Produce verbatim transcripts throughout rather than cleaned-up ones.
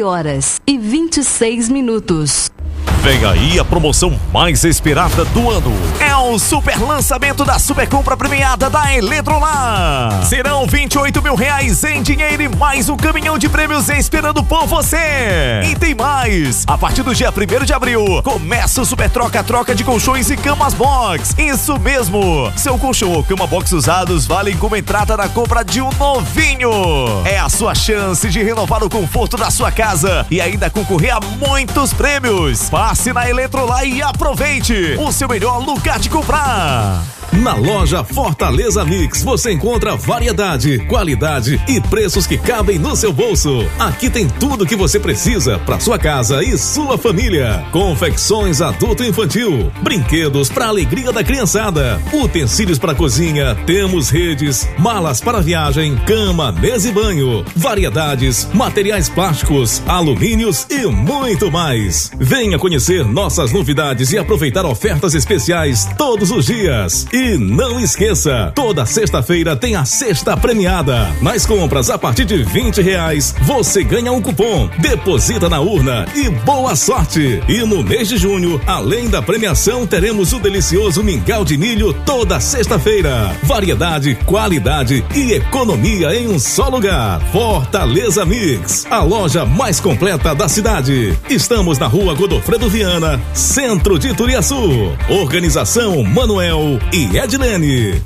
horas e vinte e seis minutos. Vem aí a promoção mais esperada do ano. É o super lançamento da super compra premiada da Eletrolar. Serão vinte e oito mil reais em dinheiro e mais um caminhão de prêmios esperando por você. E tem mais. A partir do dia primeiro de abril, começa o super troca-troca de colchões e camas box. Isso mesmo. Seu colchão ou cama box usados valem como entrada na compra de um novinho. É a sua chance de renovar o conforto da sua casa e ainda concorrer a muitos prêmios. Passe na Eletrolar e aproveite o seu melhor lugar de comprar. Na loja Fortaleza Mix você encontra variedade, qualidade e preços que cabem no seu bolso. Aqui tem tudo que você precisa para sua casa e sua família. Confecções adulto e infantil, brinquedos para alegria da criançada, utensílios para cozinha, temos redes, malas para viagem, cama, mesa e banho, variedades, materiais plásticos, alumínios e muito mais. Venha conhecer nossas novidades e aproveitar ofertas especiais todos os dias. E não esqueça, toda sexta-feira tem a sexta premiada. Nas compras a partir de vinte reais, você ganha um cupom, deposita na urna e boa sorte. E no mês de junho, além da premiação, teremos o delicioso mingau de milho toda sexta-feira. Variedade, qualidade e economia em um só lugar. Fortaleza Mix, a loja mais completa da cidade. Estamos na rua Godofredo Viana, centro de Turiaçu. Organização Manuel e Edilene.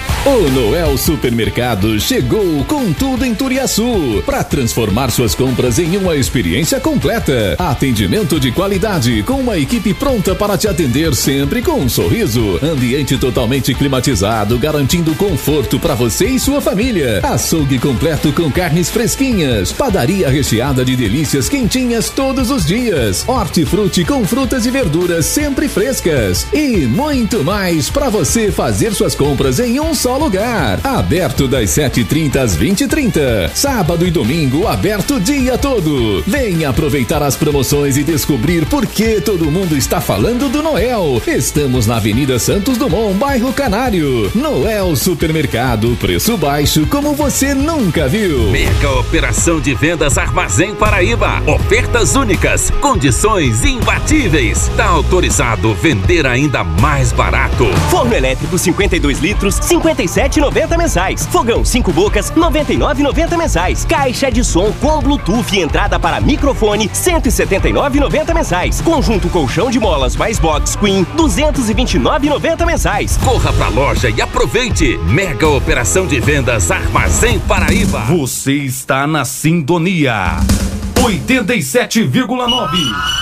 O Noel Supermercado chegou com tudo em Turiaçu para transformar suas compras em uma experiência completa. Atendimento de qualidade com uma equipe pronta para te atender sempre com um sorriso. Ambiente totalmente climatizado, garantindo conforto para você e sua família. Açougue completo com carnes fresquinhas. Padaria recheada de delícias quentinhas todos os dias. Hortifruti com frutas e verduras sempre frescas. E muito mais para você fazer suas compras em um só lugar. Aberto das sete e trinta às vinte e trinta. Sábado e domingo aberto o dia todo. Venha aproveitar as promoções e descobrir por que todo mundo está falando do Noel. Estamos na Avenida Santos Dumont, bairro Canário. Noel Supermercado, preço baixo como você nunca viu. Mega operação de vendas Armazém Paraíba. Ofertas únicas, condições imbatíveis. Tá autorizado vender ainda mais barato. Forno elétrico cinquenta e dois litros, cinquenta e sete reais e noventa centavos mensais. Fogão cinco bocas, noventa e nove reais e noventa centavos mensais. Caixa de som com Bluetooth e entrada para microfone, cento e setenta e nove reais e noventa centavos mensais. Conjunto colchão de molas mais box Queen, duzentos e vinte e nove reais e noventa centavos mensais. Corra pra loja e aproveite. Mega operação de vendas Armazém Paraíba. Você está na sintonia oitenta e sete vírgula nove.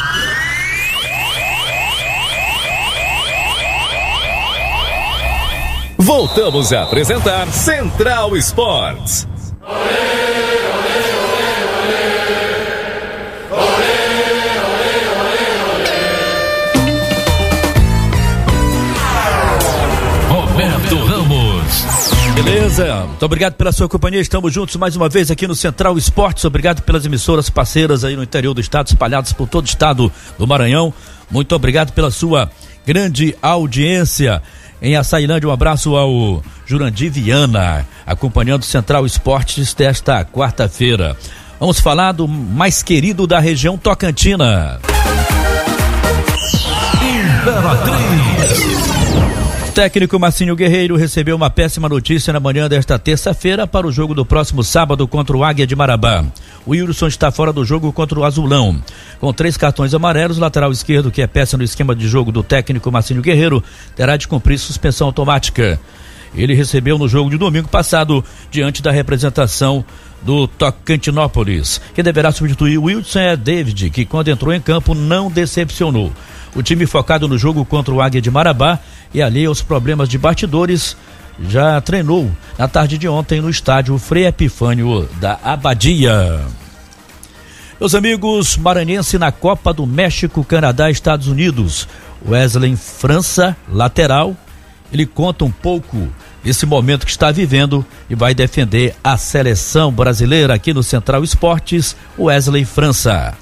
Voltamos a apresentar Central Esportes. Roberto Ramos. Beleza, muito obrigado pela sua companhia, estamos juntos mais uma vez aqui no Central Esportes. Obrigado pelas emissoras parceiras aí no interior do estado, espalhadas por todo o estado do Maranhão. Muito obrigado pela sua grande audiência. Em Açailândia, um abraço ao Jurandir Viana, acompanhando o Central Esportes desta quarta-feira. Vamos falar do mais querido da região tocantina. Imperatriz. O técnico Marcinho Guerreiro recebeu uma péssima notícia na manhã desta terça-feira para o jogo do próximo sábado contra o Águia de Marabá. O Wilson está fora do jogo contra o Azulão. Com três cartões amarelos, o lateral esquerdo, que é peça no esquema de jogo do técnico Marcinho Guerreiro, terá de cumprir suspensão automática. Ele recebeu no jogo de domingo passado, diante da representação do Tocantinópolis. Quem deverá substituir o Wilson é David, que quando entrou em campo não decepcionou. O time focado no jogo contra o Águia de Marabá e alheio aos problemas de bastidores, já treinou na tarde de ontem no estádio Frei Epifânio da Abadia. Meus amigos, maranhense na Copa do México, Canadá, Estados Unidos. Wesley França, lateral, ele conta um pouco desse momento que está vivendo e vai defender a seleção brasileira aqui no Central Esportes. Wesley França.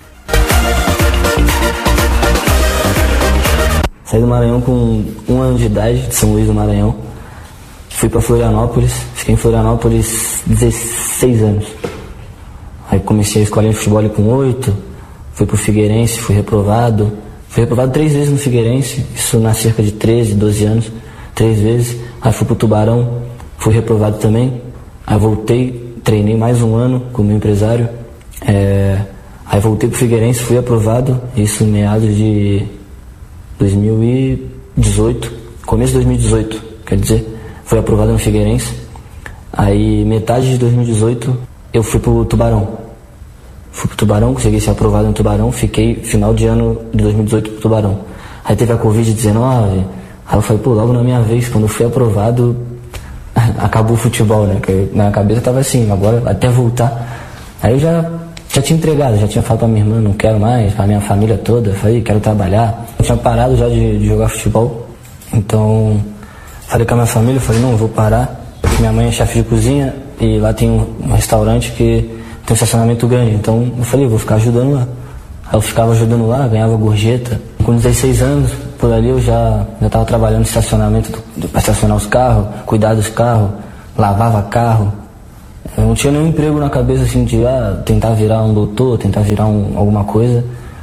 Saí do Maranhão com um ano de idade, de São Luís do Maranhão. Fui para Florianópolis, fiquei em Florianópolis dezesseis anos. Aí comecei a escolinha de futebol ali com oito, fui pro Figueirense, fui reprovado. Fui reprovado três vezes no Figueirense, isso na cerca de treze, doze anos, três vezes. Aí fui pro Tubarão, fui reprovado também. Aí voltei, treinei mais um ano com o meu empresário. É... Aí voltei pro Figueirense, fui aprovado, isso em meados de dois mil e dezoito, começo de dois mil e dezoito, quer dizer, fui aprovado no Figueirense. Aí metade de dois mil e dezoito eu fui pro Tubarão. Fui pro Tubarão, consegui ser aprovado no Tubarão, fiquei final de ano de dois mil e dezoito pro Tubarão. Aí teve a covid dezenove, aí eu falei, pô, logo na minha vez, quando eu fui aprovado, acabou o futebol, né? Que na cabeça tava assim, agora até voltar. Aí eu já, já tinha entregado, já tinha falado pra minha irmã, não quero mais, pra minha família toda, falei, quero trabalhar. Eu tinha parado já de, de jogar futebol, então falei com a minha família, falei, não, eu vou parar, porque minha mãe é chefe de cozinha e lá tem um, um restaurante que tem um estacionamento grande, então eu falei, eu vou ficar ajudando lá. Aí eu ficava ajudando lá, ganhava gorjeta. Com dezesseis anos, por ali eu já já estava trabalhando no estacionamento para estacionar os carros, cuidar dos carros, lavava carro. Eu não tinha nenhum emprego na cabeça assim de ah, tentar virar um doutor, tentar virar um, alguma coisa,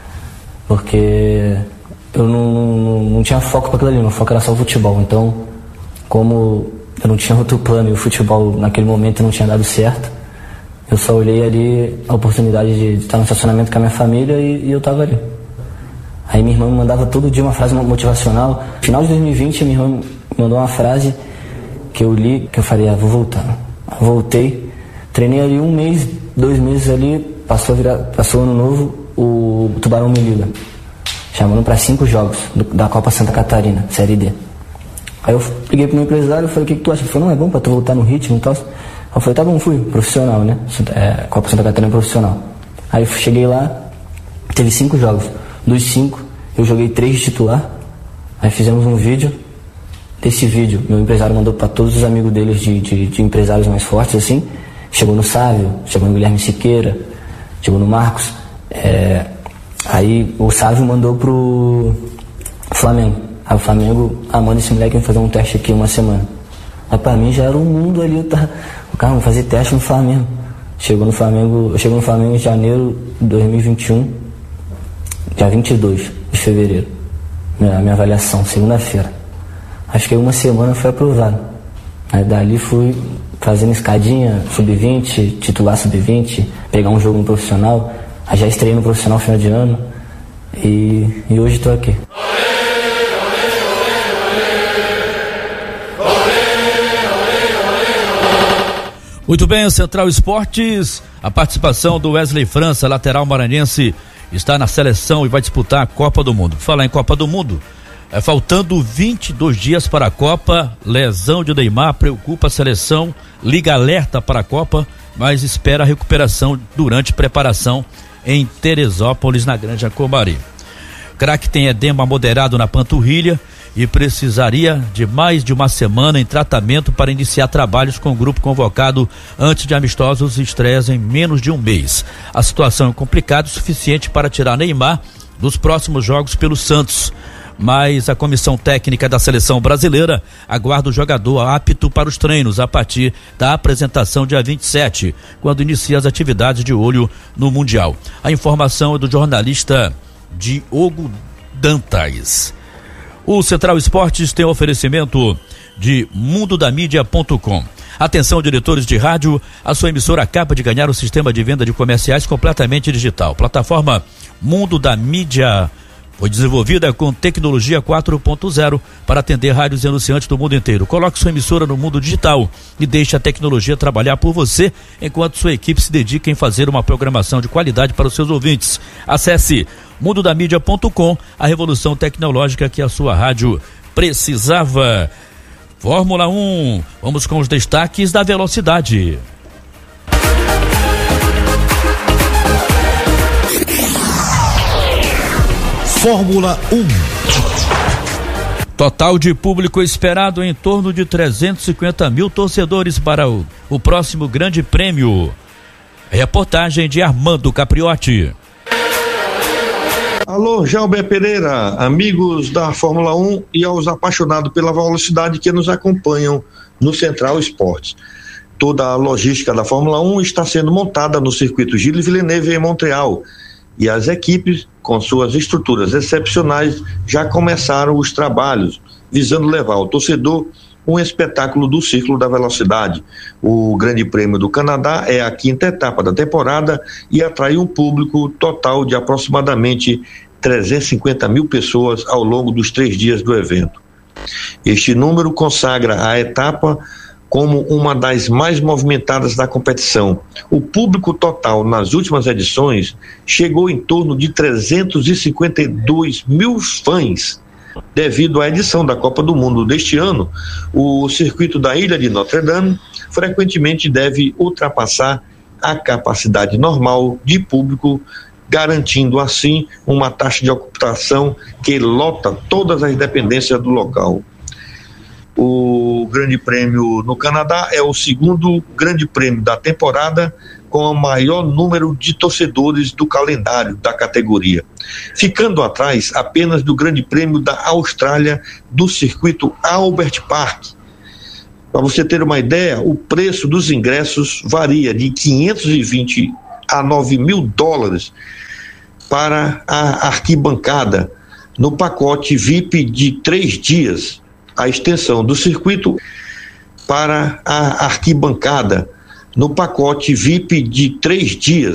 porque eu não, não, não tinha foco para aquilo ali, meu foco era só o futebol. Então, como eu não tinha outro plano e o futebol naquele momento não tinha dado certo, eu só olhei ali a oportunidade de, de estar no estacionamento com a minha família e, e eu estava ali. Aí minha irmã me mandava todo dia uma frase motivacional. No final de dois mil e vinte, minha irmã me mandou uma frase que eu li, que eu falei, ah, vou voltar. Eu voltei, treinei ali um mês, dois meses ali, passou, a virar, passou o ano novo, o Tubarão me liga, chamando para cinco jogos do, da Copa Santa Catarina, Série D. Aí eu liguei pro meu empresário e falei, o que, que tu acha? Ele falou, não, é bom para tu voltar no ritmo e tal. Eu falei, tá bom, fui, profissional, né? É, Copa Santa Catarina profissional. Aí eu cheguei lá, teve cinco jogos. Dos cinco, eu joguei três de titular. Aí fizemos um vídeo. Desse vídeo, meu empresário mandou para todos os amigos deles de, de, de empresários mais fortes, assim. Chegou no Sávio, chegou no Guilherme Siqueira, chegou no Marcos. É, aí o Sávio mandou pro Flamengo. Aí o Flamengo, ah, manda esse moleque fazer um teste aqui uma semana. Aí pra mim já era um mundo ali, eu tava... O cara, vamos fazer teste no Flamengo. Chegou no Flamengo, eu cheguei no Flamengo em janeiro de dois mil e vinte e um, dia vinte e dois de fevereiro. Minha, minha avaliação, segunda-feira. Acho que uma semana foi aprovado. Aí dali fui fazendo escadinha, sub vinte, titular sub vinte, pegar um jogo no profissional. Aí já estreiei no profissional final de ano. E, e hoje estou aqui. Muito bem, Central Esportes, a participação do Wesley França, lateral maranhense, está na seleção e vai disputar a Copa do Mundo. Falar em Copa do Mundo, é, faltando vinte e dois dias para a Copa, lesão de Neymar preocupa a seleção, liga alerta para a Copa, mas espera a recuperação durante preparação em Teresópolis, na Granja Comari. O craque tem edema moderado na panturrilha e precisaria de mais de uma semana em tratamento para iniciar trabalhos com o grupo convocado antes de amistosos e estreias em menos de um mês. A situação é complicada o suficiente para tirar Neymar dos próximos jogos pelo Santos, mas a comissão técnica da seleção brasileira aguarda o jogador apto para os treinos a partir da apresentação dia vinte e sete, quando inicia as atividades de olho no Mundial. A informação é do jornalista Diogo Dantas. O Central Esportes tem oferecimento de mundo da mídia ponto com. Atenção, diretores de rádio, a sua emissora acaba de ganhar o sistema de venda de comerciais completamente digital. Plataforma Mundo da Mídia foi desenvolvida com tecnologia quatro ponto zero para atender rádios e anunciantes do mundo inteiro. Coloque sua emissora no mundo digital e deixe a tecnologia trabalhar por você, enquanto sua equipe se dedica em fazer uma programação de qualidade para os seus ouvintes. Acesse mundo da mídia ponto com, a revolução tecnológica que a sua rádio precisava. Fórmula um, vamos com os destaques da velocidade. Fórmula um. Total de público esperado em torno de trezentos e cinquenta mil torcedores para o, o próximo Grande Prêmio. Reportagem de Armando Capriotti. Alô, Gelber Pereira, amigos da Fórmula um e aos apaixonados pela velocidade que nos acompanham no Central Esportes. Toda a logística da Fórmula um está sendo montada no circuito Gilles Villeneuve em Montreal, e as equipes, com suas estruturas excepcionais, já começaram os trabalhos, visando levar ao torcedor um espetáculo do Círculo da Velocidade. O Grande Prêmio do Canadá é a quinta etapa da temporada e atrai um público total de aproximadamente trezentas e cinquenta mil pessoas ao longo dos três dias do evento. Este número consagra a etapa como uma das mais movimentadas da competição. O público total nas últimas edições chegou em torno de trezentos e cinquenta e dois mil fãs. Devido à edição da Copa do Mundo deste ano, o circuito da Ilha de Notre Dame frequentemente deve ultrapassar a capacidade normal de público, garantindo assim uma taxa de ocupação que lota todas as dependências do local. O Grande Prêmio no Canadá é o segundo Grande Prêmio da temporada com o maior número de torcedores do calendário da categoria, ficando atrás apenas do Grande Prêmio da Austrália do circuito Albert Park. Para você ter uma ideia, o preço dos ingressos varia de quinhentos e vinte a nove mil dólares para a arquibancada no pacote V I P de três dias. A extensão do circuito para a arquibancada no pacote V I P de três dias.